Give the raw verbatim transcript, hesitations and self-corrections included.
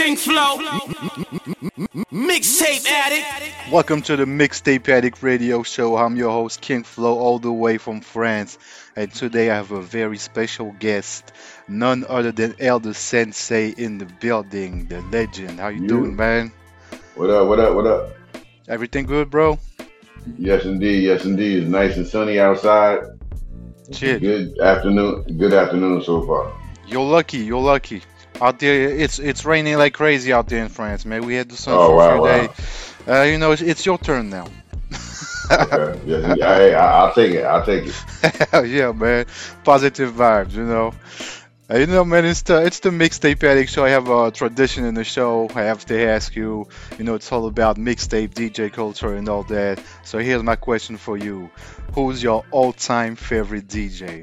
King Flow, Mixtape Addict. Welcome to the Mixtape Addict Radio Show. I'm your host, King Flo, all the way from France. And today I have a very special guest, none other than Elder Sensei in the building, the legend. How you doing, You. man? What up, what up, what up? Everything good, bro? Yes, indeed, yes, indeed. It's nice and sunny outside. Shit, Good afternoon, good afternoon so far. you're lucky, you're lucky. Out there, it's it's raining like crazy out there in France, man. We had the sun Oh, for a wow, few wow. days. Uh, you know, it's, it's your turn now. Okay, yes, indeed. Hey, I, I'll take it, I'll take it. Yeah, man. Positive vibes, you know. Uh, you know, man, it's the it's the mixtape addict show. I have a tradition in the show. I have to ask you. You know, it's all about mixtape, D J culture, and all that. So here's my question for you: Who's your all-time favorite D J?